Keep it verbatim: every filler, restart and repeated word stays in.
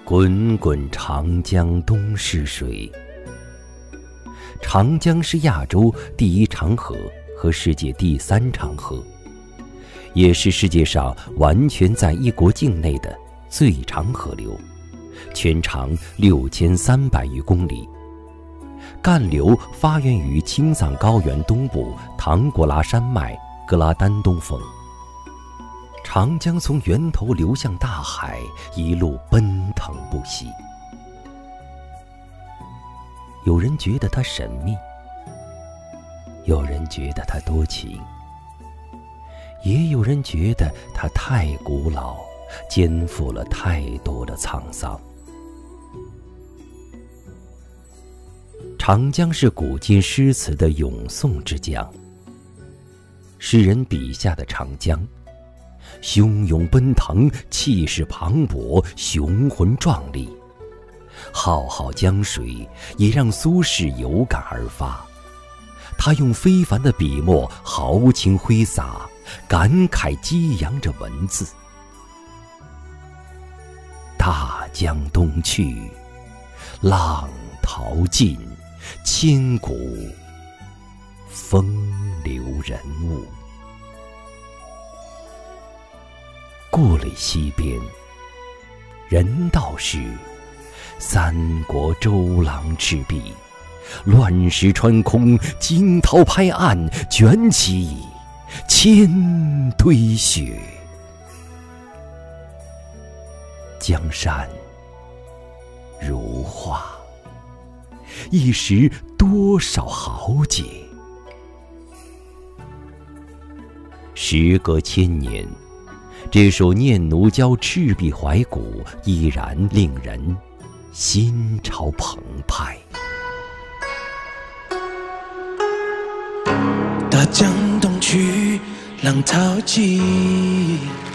滚滚长江东逝水。长江是亚洲第一长河和世界第三长河，也是世界上完全在一国境内的最长河流，全长六千三百余公里。干流发源于青藏高原东部唐古拉山脉格拉丹东峰。长江从源头流向大海，一路奔腾不息。有人觉得它神秘，有人觉得它多情，也有人觉得它太古老，肩负了太多的沧桑。长江是古今诗词的咏颂之江，诗人笔下的长江，汹涌奔腾，气势磅礴，雄浑壮丽。浩浩江水也让苏轼有感而发，他用非凡的笔墨豪情挥洒，感慨激扬着文字。大江东去，浪淘尽，千古风流人物。故垒西边，人道是三国周郎赤壁，乱石穿空，惊涛拍岸，卷起千堆雪。江山如画，一时多少豪杰。时隔千年，这首《念奴娇·赤壁怀古》依然令人心潮澎湃。 大江东去，浪淘尽，